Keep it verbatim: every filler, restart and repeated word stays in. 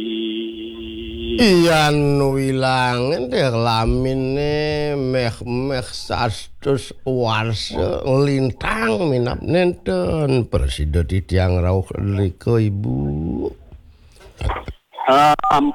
Iyan wilangen deh lamine meh meh sastus warsa lintang minap nenten presiden tiang rauh liko ibu. Um,